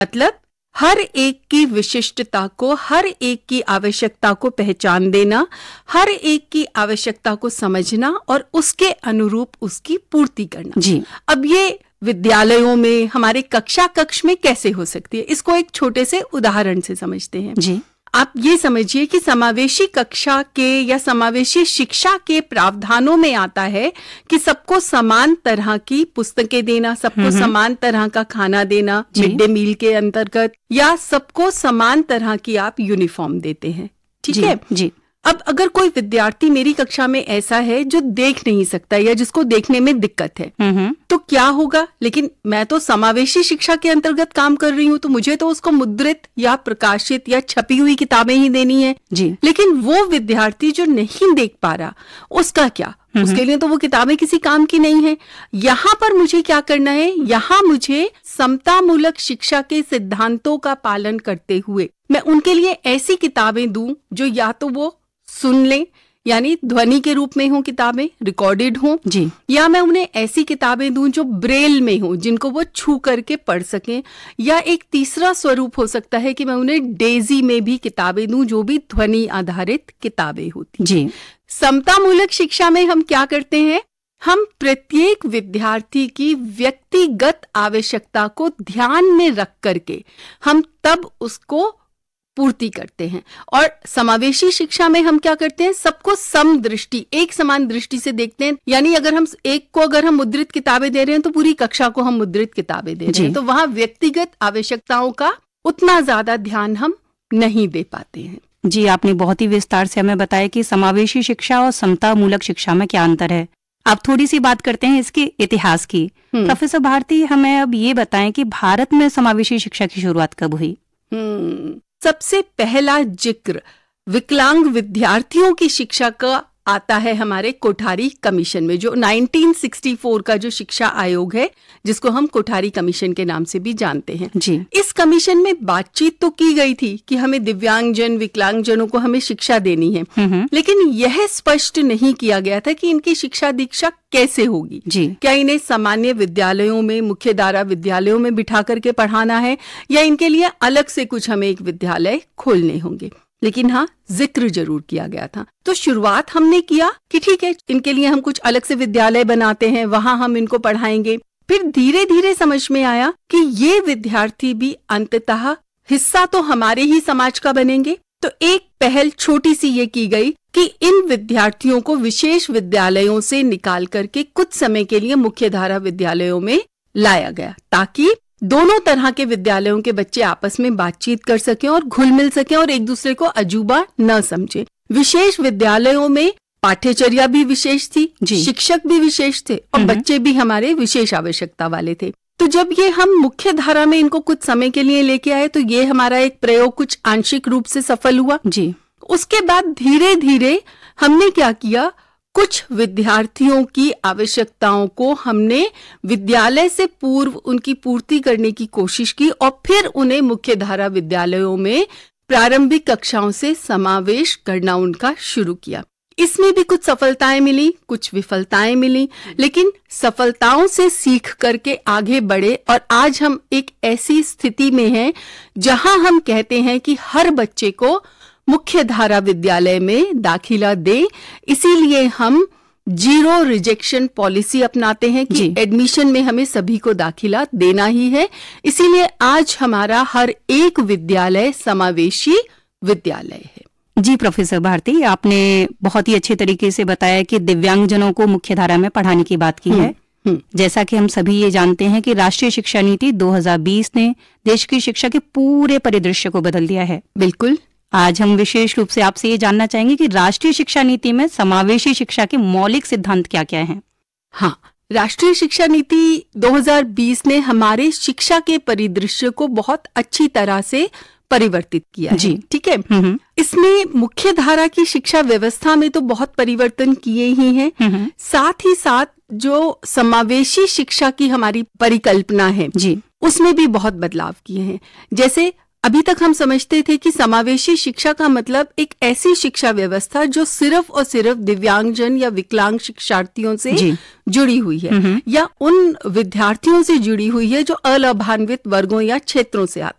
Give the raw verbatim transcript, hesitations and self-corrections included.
मतलब हर एक की विशिष्टता को, हर एक की आवश्यकता को पहचान देना, हर एक की आवश्यकता को समझना और उसके अनुरूप उसकी पूर्ति करना। जी। अब ये विद्यालयों में, हमारे कक्षा कक्ष में कैसे हो सकती है, इसको एक छोटे से उदाहरण से समझते हैं। जी। आप ये समझिए कि समावेशी कक्षा के या समावेशी शिक्षा के प्रावधानों में आता है कि सबको समान तरह की पुस्तकें देना, सबको समान तरह का खाना देना मिड डे मील के अंतर्गत, या सबको समान तरह की आप यूनिफॉर्म देते हैं। ठीक है जी। अब अगर कोई विद्यार्थी मेरी कक्षा में ऐसा है जो देख नहीं सकता या जिसको देखने में दिक्कत है, तो क्या होगा? लेकिन मैं तो समावेशी शिक्षा के अंतर्गत काम कर रही हूँ, तो मुझे तो उसको मुद्रित या प्रकाशित या छपी हुई किताबें ही देनी है। जी। लेकिन वो विद्यार्थी जो नहीं देख पा रहा, उसका क्या? उसके लिए तो वो किताबें किसी काम की नहीं है। यहाँ पर मुझे क्या करना है? यहाँ मुझे समतामूलक शिक्षा के सिद्धांतों का पालन करते हुए मैं उनके लिए ऐसी किताबें दूं जो या तो वो सुन लें, यानी ध्वनि के रूप में हो किताबें, रिकॉर्डेड हो, जी, या मैं उन्हें ऐसी किताबें दूं जो ब्रेल में हो, जिनको वो छू करके पढ़ सकें, या एक तीसरा स्वरूप हो सकता है कि मैं उन्हें डेजी में भी किताबें दूं जो भी ध्वनि आधारित किताबें होती। जी। समतामूलक शिक्षा में हम क्या करते हैं? हम प्रत्येक विद्यार्थी की व्यक्तिगत आवश्यकता को ध्यान में रख करके हम तब उसको पूर्ति करते हैं। और समावेशी शिक्षा में हम क्या करते हैं? सबको समदृष्टि, एक समान दृष्टि से देखते हैं। यानी अगर हम एक को अगर हम मुद्रित किताबें दे रहे हैं तो पूरी कक्षा को हम मुद्रित किताबें दे रहे हैं, तो वहां व्यक्तिगत आवश्यकताओं का उतना ज्यादा ध्यान हम नहीं दे पाते हैं। जी, आपने बहुत ही विस्तार से हमें बताया कि समावेशी शिक्षा और समतामूलक शिक्षा में क्या अंतर है। अब थोड़ी सी बात करते हैं इसके इतिहास की। प्रोफेसर भारती, हमें अब ये बताएं कि भारत में समावेशी शिक्षा की शुरुआत कब हुई? हम्म सबसे पहला जिक्र विकलांग विद्यार्थियों की शिक्षा का आता है हमारे कोठारी कमीशन में, जो उन्नीस सौ चौंसठ का जो शिक्षा आयोग है, जिसको हम कोठारी कमीशन के नाम से भी जानते हैं। जी। इस कमीशन में बातचीत तो की गई थी कि हमें दिव्यांगजन, विकलांगजनों को हमें शिक्षा देनी है, लेकिन यह स्पष्ट नहीं किया गया था कि इनकी शिक्षा दीक्षा कैसे होगी। जी। क्या इन्हें सामान्य विद्यालयों में, मुख्य धारा विद्यालयों में बिठा करके पढ़ाना है, या इनके लिए अलग से कुछ हमें एक विद्यालय खोलने होंगे। लेकिन हाँ, जिक्र जरूर किया गया था। तो शुरुआत हमने किया कि ठीक है, इनके लिए हम कुछ अलग से विद्यालय बनाते हैं, वहां हम इनको पढ़ाएंगे। फिर धीरे धीरे समझ में आया कि ये विद्यार्थी भी अंततः हिस्सा तो हमारे ही समाज का बनेंगे। तो एक पहल छोटी सी ये की गई कि इन विद्यार्थियों को विशेष विद्यालयों से निकाल करके कुछ समय के लिए मुख्य धारा विद्यालयों में लाया गया, ताकि दोनों तरह के विद्यालयों के बच्चे आपस में बातचीत कर सकें और घुल मिल सकें और एक दूसरे को अजूबा न समझे। विशेष विद्यालयों में पाठ्यचर्या भी विशेष थी, शिक्षक भी विशेष थे और बच्चे भी हमारे विशेष आवश्यकता वाले थे। तो जब ये हम मुख्य धारा में इनको कुछ समय के लिए लेके आए, तो ये हमारा एक प्रयोग कुछ आंशिक रूप से सफल हुआ। जी। उसके बाद धीरे धीरे हमने क्या किया, कुछ विद्यार्थियों की आवश्यकताओं को हमने विद्यालय से पूर्व उनकी पूर्ति करने की कोशिश की और फिर उन्हें मुख्य धारा विद्यालयों में प्रारंभिक कक्षाओं से समावेश करना उनका शुरू किया। इसमें भी कुछ सफलताएं मिली, कुछ विफलताएं मिली, लेकिन सफलताओं से सीख करके आगे बढ़े और आज हम एक ऐसी स्थिति में हैं जहां हम कहते हैं कि हर बच्चे को मुख्य धारा विद्यालय में दाखिला दे। इसीलिए हम जीरो रिजेक्शन पॉलिसी अपनाते हैं कि एडमिशन में हमें सभी को दाखिला देना ही है। इसीलिए आज हमारा हर एक विद्यालय समावेशी विद्यालय है। जी प्रोफेसर भारती, आपने बहुत ही अच्छे तरीके से बताया कि दिव्यांगजनों को मुख्य धारा में पढ़ाने की बात की है। जैसा कि हम सभी ये जानते हैं कि राष्ट्रीय शिक्षा नीति दो हज़ार बीस ने देश की शिक्षा के पूरे परिदृश्य को बदल दिया है। बिल्कुल। आज हम विशेष रूप से आपसे ये जानना चाहेंगे कि राष्ट्रीय शिक्षा नीति में समावेशी शिक्षा के मौलिक सिद्धांत क्या क्या हैं? हाँ, राष्ट्रीय शिक्षा नीति दो हज़ार बीस ने हमारे शिक्षा के परिदृश्य को बहुत अच्छी तरह से परिवर्तित किया है। ठीक है। इसमें मुख्य धारा की शिक्षा व्यवस्था में तो बहुत परिवर्तन किए ही हैं, साथ ही साथ जो समावेशी शिक्षा की हमारी परिकल्पना है जी, उसमें भी बहुत बदलाव किए हैं। जैसे अभी तक हम समझते थे कि समावेशी शिक्षा का मतलब एक ऐसी शिक्षा व्यवस्था जो सिर्फ और सिर्फ दिव्यांगजन या विकलांग शिक्षार्थियों से जुड़ी हुई है या उन विद्यार्थियों से जुड़ी हुई है जो अलाभान्वित वर्गों या क्षेत्रों से आते